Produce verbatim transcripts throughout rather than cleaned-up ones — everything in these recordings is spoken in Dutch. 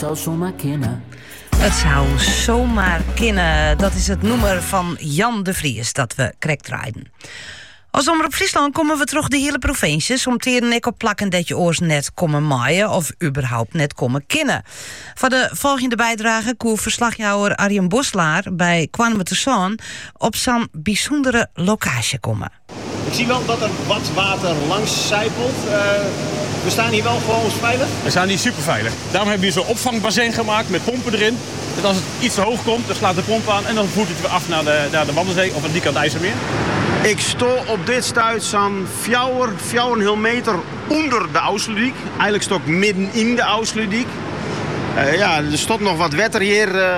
zou zomaar kunnen. Het zou zomaar kunnen. Dat is het nummer van Jan de Vries dat we krek draaien. Als Omroep Friesland komen we terug de hele provincies om teren ik op plakken dat je oors net komen maaien of überhaupt net komen kennen. Voor de volgende bijdrage koer verslagjouwer Arjen Boslaar bij Kwamen te Zoon op zo'n bijzondere locatie komen. Ik zie wel dat er wat water langs zijpelt. Uh, we staan hier wel gewoon veilig? We staan hier super veilig. Daarom hebben we zo'n opvangbassin gemaakt met pompen erin. Dat als het iets te hoog komt, dan slaat de pomp aan en dan voert het weer af naar de, naar de Waddenzee of aan die kant IJsselmeer. Ik sto op dit stuit zo'n vijfhonderd meter onder de Ausludiek. Eigenlijk sto ik midden in de Ausludiek. Uh, ja, er stond nog wat wetter hier. Uh...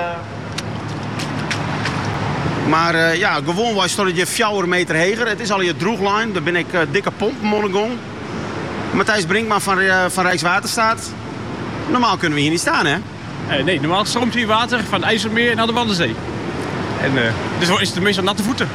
Maar uh, ja, gewoon was stond je vijfhonderd meter heger. Het is al je droeglijn. Daar ben ik uh, dikke pomp, Monnegon. Matthijs Brinkman van, uh, van Rijkswaterstaat. Normaal kunnen we hier niet staan, hè? Uh, nee, normaal stroomt hier water van het IJsselmeer naar de Waddenzee. En uh, dus is het meestal natte voeten.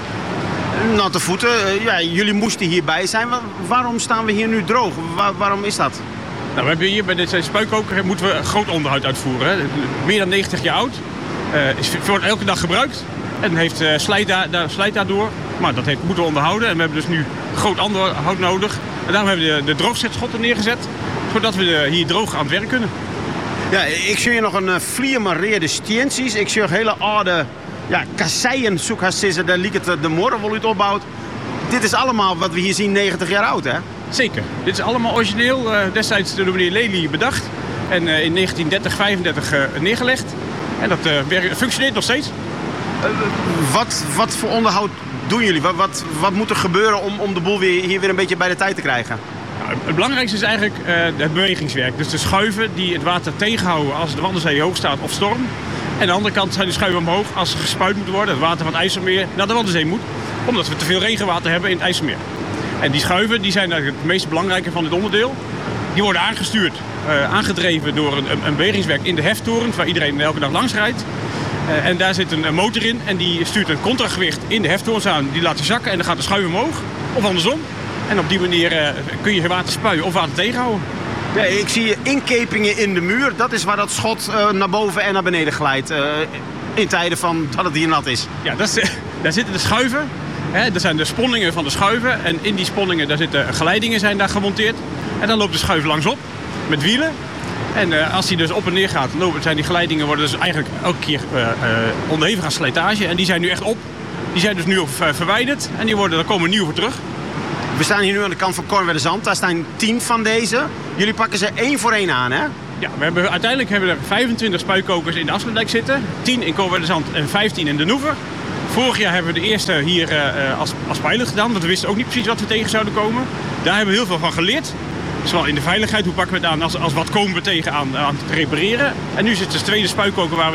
Natte voeten. Uh, ja, jullie moesten hierbij zijn. Wa- waarom staan we hier nu droog? Wa- waarom is dat? Nou, we hebben hier bij deze spuitkoker moeten we een groot onderhoud uitvoeren. Hè. Meer dan negentig jaar oud. Uh, is wordt elke dag gebruikt. En heeft uh, slijt, daar, daar, slijt daardoor. Maar dat heeft, moeten we onderhouden. En we hebben dus nu groot onderhoud nodig. En daarom hebben we de, de droogzetschotten neergezet. Zodat we de, hier droog aan het werk kunnen. Ja, ik zie hier nog een uh, vliermareerde stienties. Ik zie nog hele oude ja, kasseien, zoekhassissen. Daar liep het de morgen wel uit opbouwd. Dit is allemaal wat we hier zien negentig jaar oud, hè? Zeker. Dit is allemaal origineel. Uh, destijds door meneer Lely bedacht. En uh, in negentien dertig, vijfendertig uh, neergelegd. En dat uh, functioneert nog steeds. Uh, wat, wat voor onderhoud doen jullie? Wat, wat, wat moet er gebeuren om, om de boel weer, hier weer een beetje bij de tijd te krijgen? Nou, het belangrijkste is eigenlijk uh, het bewegingswerk. Dus de schuiven die het water tegenhouden als de Waddenzee hoog staat of storm. En aan de andere kant zijn de schuiven omhoog als er gespuit moet worden. Het water van het IJsselmeer naar de Waddenzee moet. Omdat we te veel regenwater hebben in het IJsselmeer. En die schuiven die zijn eigenlijk het meest belangrijke van dit onderdeel. Die worden aangestuurd, uh, aangedreven door een, een bewegingswerk in de heftorens waar iedereen elke dag langs rijdt. Uh, en daar zit een, een motor in en die stuurt een contragewicht in de heftorens aan. Die laat hij zakken en dan gaat de schuif omhoog. Of andersom. En op die manier uh, kun je water spuien of water tegenhouden. Ja, ik zie inkepingen in de muur. Dat is waar dat schot uh, naar boven en naar beneden glijdt. Uh, in tijden van dat het hier nat is. Ja, dat is, daar zitten de schuiven. Hè, dat zijn de sponningen van de schuiven. En in die sponningen daar zitten geleidingen zijn daar gemonteerd. En dan loopt de schuif langsop met wielen. En uh, als die dus op en neer gaat, lopen, zijn die geleidingen worden dus eigenlijk elke keer uh, uh, onderhevig aan slijtage. En die zijn nu echt op. Die zijn dus nu op, uh, verwijderd. En die worden, daar komen nieuw voor terug. We staan hier nu aan de kant van Kornwerderzand. Daar staan tien van deze. Jullie pakken ze één voor één aan, hè? Ja, we hebben, uiteindelijk hebben we er vijfentwintig spuitkokers in de Afsluitdijk zitten. tien in Kornwerderzand en vijftien in de Noever. Vorig jaar hebben we de eerste hier uh, als, als pilot gedaan. Want we wisten ook niet precies wat we tegen zouden komen. Daar hebben we heel veel van geleerd. Zowel in de veiligheid, hoe pakken we het aan, als, als wat komen we tegen aan, aan te repareren. En nu zit de tweede spuitkoker waar we